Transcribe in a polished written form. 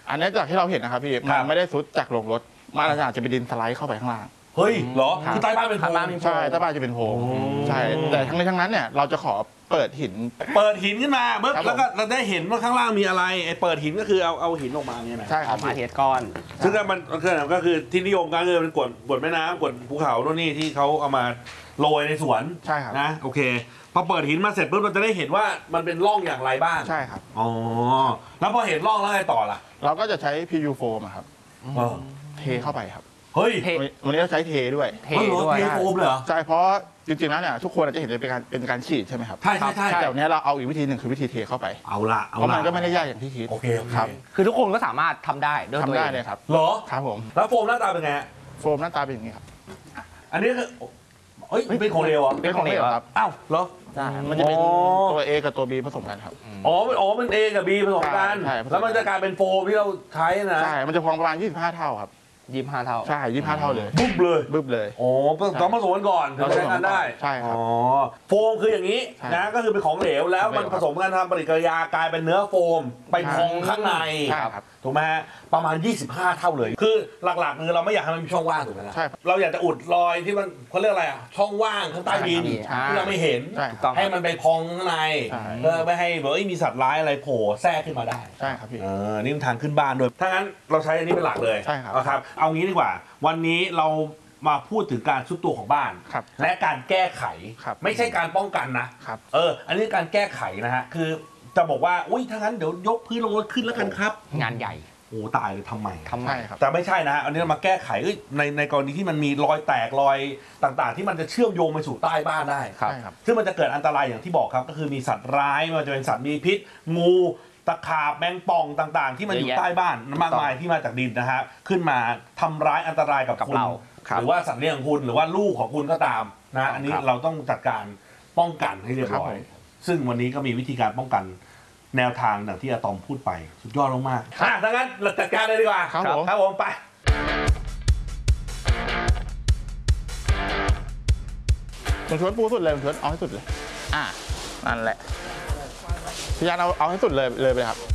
อันนี้จากที่เราเห็นนะครับพี่มันไม่ได้ซุดจากลงรถมันอาจจะเป็นดินสไลด์เข้าไปข้างล่างเฮ้ยเหรอคือใต้บ้านเป็นโพรงใช่ใต้บ้านจะเป็นโพรงใช่แต่ทั้งนี้ทั้งนั้นเนี่ยเราจะขอเปิดหินขึ้นมาเบิ้ลแล้วก็เราได้เห็นว่าข้างล่างมีอะไรไอ้เปิดหินก็คือเอาหินออกมาเนี่ยนะใช่ครับมาเทสก้อนซึ่งมันก็คือที่นิยมกันคือเป็นกวดแม่น้ำกวดภูเขาโน่นนี่ที่เขาเอามาโรยในสวนใช่ครับนะโอเคพอเปิดหินมาเสร็จปุ๊บเราจะได้เห็นว่ามันเป็นร่องอย่างไรบ้างใช่ครับอ๋อแล้วพอเห็นร่องแล้วไงต่อล่ะเราก็จะใช้ PU โฟมครับเทเข้าไปครับเฮ้ยวันนี้เราใช้เทด้วยเทโฟมเลยเหรอใช่เพราะจริงๆแล้วเนี่ยทุกคนอาจจะเห็นเป็นการฉีดใช่ไหมครับใช่แต่วันนี้เราเอาอีกวิธีหนึ่งคือวิธีเทเข้าไปเอาละเพราะมันก็ไม่ได้ยากอย่างที่คิดโอเคครับคือทุกคนก็สามารถทำได้ด้วยตัวเองทำได้เลยครับเหรอครับผมแล้วโฟมหน้าตาเป็นไงโฟมหน้าตาเป็นอย่างนี้ครับอันนี้คือเฮ้ยเป็นของเหลวเหรอเป็นของเหลวครับอ้าวเหรอใช่มันจะเป็นตัว A กับตัว B ผสมกันครับมัน A กับ B ผสมกันแล้วมันจะกลายเป็นโฟมที่เราใช้นะใช่มันจะพองประมาณ25เท่าครับ 25เท่าใช่25เท่าเลยบึ้บเลย ต้องผสมกันก่อนถึงใช้งานได้ใช่ครับโฟมคืออย่างนี้นะก็คือเป็นของเหลวแล้วมันผสมกันทำปฏิกิริยากลายเป็นเนื้อโฟมไปพองข้างในถูกไหมถูกไหมประมาณ25เท่าเลยคือหลักๆคือเราไม่อยากให้มันมีช่องว่างถูกไหมล่ะเราอยากจะอุดรอยที่มันเขาเรียกอะไรอ่ะช่องว่างข้างใต้ดินที่เราไม่เห็นให้มันไปพองข้างในเพื่อไม่ให้แบบมีสัตว์ร้ายอะไรโผล่แทรกขึ้นมาได้ใช่ครับพี่นี่มันทางขึ้นบ้านด้วยถ้างั้นเราใช้อันนี้เป็นหลักเลยใช่ครับครับเอางี้ดีกว่าวันนี้เรามาพูดถึงการทรุดตัวของบ้านและการแก้ไขไม่ใช่การป้องกันนะอันนี้การแก้ไขนะฮะคือจะบอกว่าอุ้ยถ้างั้นเดี๋ยวยกพื้นลงรถขึ้นแล้วกันครับงานใหญ่โอ้ตายเลยทำไมครับแต่ไม่ใช่นะฮะอันนี้เรามาแก้ไขในกรณีที่มันมีรอยแตกรอยต่างๆที่มันจะเชื่อมโยงไปสู่ใต้บ้านได้ซึ่งมันจะเกิดอันตรายอย่างที่บอกครับก็คือมีสัตว์ร้ายมันจะเป็นสัตว์มีพิษงูตะขาบแมงป่องต่างๆที่มันอยู่ใต้บ้านมากมายที่มาจากดินนะฮะขึ้นมาทำร้ายอันตรายกับคุณหรือว่าสัตว์เลี้ยงของคุณหรือว่าลูกของคุณก็ตามนะอันนี้เราต้องจัดการป้องกันให้เรียบร้อยซึ่งวันนี้ก็มีวิธีการป้องกันแนวทางอย่างที่อะตอมพูดไปสุดยอดมากๆถ้างั้นเราจัดการเลยดีกว่าครับผมไปผมชวนปูสุดเลยผมชวนเอาให้สุดเลยนั่นแหละพี่ยานเอาให้สุดเลยไปครับ